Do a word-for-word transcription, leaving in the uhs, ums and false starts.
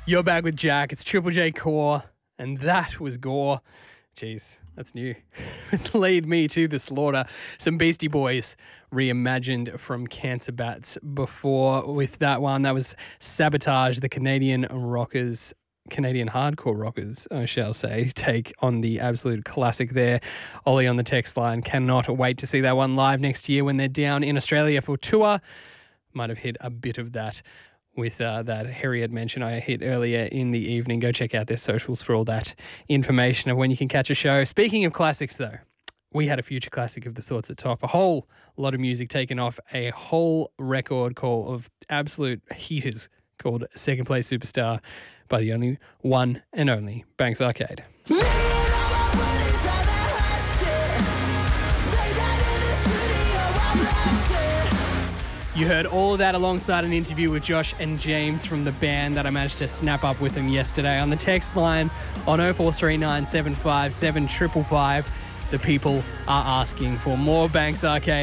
You're back with Jack. It's Triple J Core, and that was Gore. Jeez, that's new. Lead me to the slaughter. Some Beastie Boys reimagined from Cancer Bats before with that one. That was Sabotage, the Canadian rockers, Canadian hardcore rockers, I shall say, take on the absolute classic there. Ollie on the text line cannot wait to see that one live next year when they're down in Australia for tour. Might have hit a bit of that with uh, that Harriet mention I hit earlier in the evening. Go check out their socials for all that information of when you can catch a show. Speaking of classics, though, we had a future classic of the sorts at top. A whole lot of music taken off a whole record call of absolute heaters called Second Place Superstar by the only one and only Banks Arcade. You heard all of that alongside an interview with Josh and James from the band that I managed to snap up with them yesterday on the text line on oh four three nine seven five seven five five five. The people are asking for more Banks Arcade.